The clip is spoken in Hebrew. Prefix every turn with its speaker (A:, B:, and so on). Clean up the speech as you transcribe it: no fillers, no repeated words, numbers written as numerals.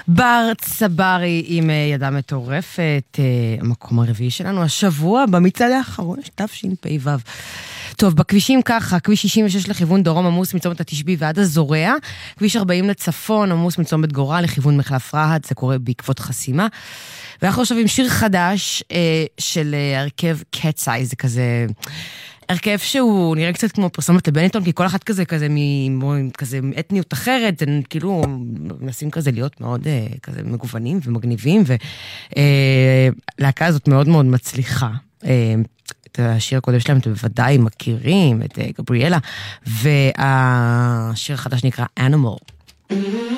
A: בר צברי עם ידה מטורפת, המקום הרביעי שלנו השבוע במצעד האחרון, תשפ"ו. טוב, בכבישים ככה, כביש 66 לכיוון דרום עמוס מצומת התשבי ועד הזורע, כביש 40 לצפון עמוס מצומת גורל לכיוון מחלף רהט, זה קורה בעקבות חסימה. ואנחנו עכשיו עם שיר חדש של הרכב קאטסאי, זה כזה הרכב שהוא נראה קצת כמו פרסומת לבניטון, כי כל אחת כזה כזה אתניות אחרת, הם כאילו מנסים כזה להיות מאוד כזה מגוונים ומגניבים, ולהקה הזאת מאוד מאוד מצליחה. את השיר הקודם שלהם אתם בוודאי מכירים, את גבריאלה, והשיר החדש נקרא Animal.